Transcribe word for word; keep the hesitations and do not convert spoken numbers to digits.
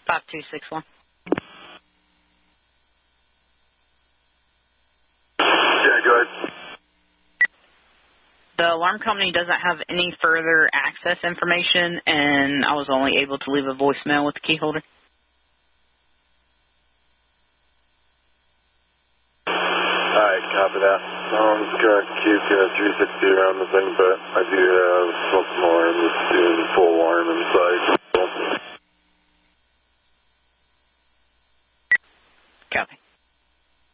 five two six one. Yeah, go ahead. The alarm company doesn't have any further access information, and I was only able to leave a voicemail with the key holder. Alright, copy that. I'm just going to keep uh, three sixty around the thing, but I do have